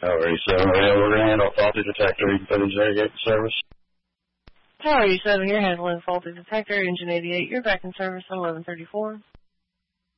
Tower 87 Radio, we're going to handle faulty detector. You can put his air gate in service. Tower 87, you're handling faulty detector, engine 88. You're back in service at 11:34.